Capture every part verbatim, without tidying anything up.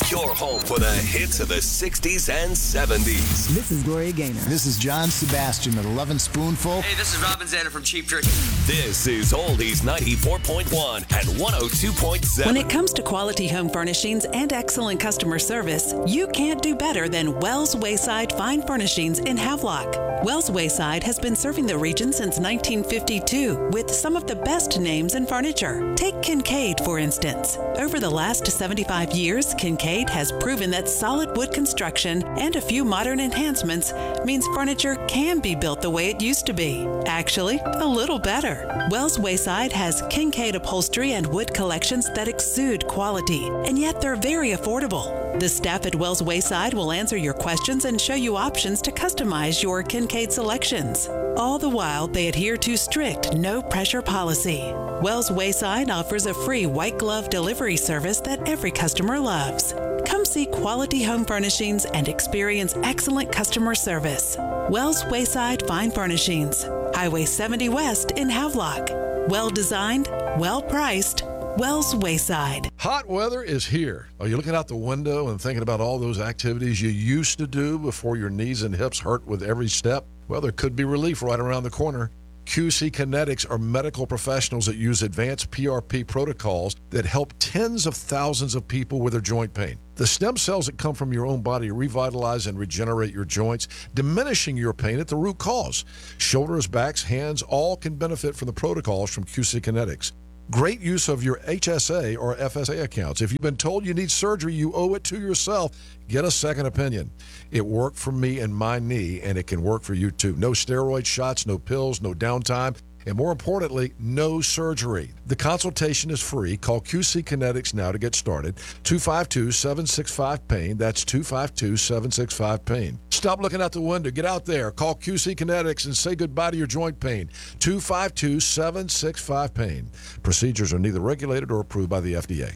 Your home for the hits of the sixties and seventies. This is Gloria Gaynor. This is John Sebastian at eleven Spoonful. Hey, this is Robin Zander from Cheap Trick. This is Oldies ninety-four point one and one oh two point seven. When it comes to quality home furnishings and excellent customer service, you can't do better than Wells Wayside Fine Furnishings in Havelock. Wells Wayside has been serving the region since nineteen fifty-two with some of the best names in furniture. Take Kincaid, for instance. Over the last seventy-five years, Kincaid has proven that solid wood construction and a few modern enhancements means furniture can be built the way it used to be. Actually, a little better. Wells Wayside has Kincaid upholstery and wood collections that exude quality, and yet they're very affordable. The staff at Wells Wayside will answer your questions and show you options to customize your Kincaid selections. All the while, they adhere to strict no-pressure policy. Wells Wayside offers a free white glove delivery service that every customer loves. Come see quality home furnishings and experience excellent customer service. Wells Wayside Fine Furnishings, Highway seventy West in Havelock. Well-designed, well-priced, Wells Wayside. Hot weather is here. Are you looking out the window and thinking about all those activities you used to do before your knees and hips hurt with every step? Well, there could be relief right around the corner. Q C Kinetics are medical professionals that use advanced P R P protocols that help tens of thousands of people with their joint pain. The stem cells that come from your own body revitalize and regenerate your joints, diminishing your pain at the root cause. Shoulders, backs, hands, all can benefit from the protocols from Q C Kinetics. Great use of your H S A or F S A accounts. If you've been told you need surgery, you owe it to yourself. Get a second opinion. It worked for me and my knee, and it can work for you too. No steroid shots, no pills, no downtime, and more importantly, no surgery. The consultation is free. Call Q C Kinetics now to get started. two five two, seven six five, pain. That's two five two, seven six five, pain. Stop looking out the window. Get out there. Call Q C Kinetics and say goodbye to your joint pain. two five two, seven six five, pain. Procedures are neither regulated or approved by the F D A.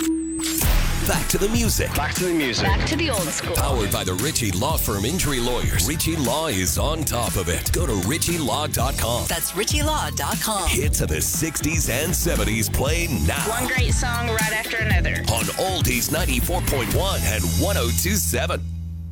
Back to the music. Back to the music. Back to the old school. Powered by the Ritchie Law Firm Injury Lawyers. Ritchie Law is on top of it. Go to ritchie law dot com. That's ritchie law dot com. Hits of the sixties and seventies play now. One great song right after another. On Oldies ninety-four point one and one oh two point seven.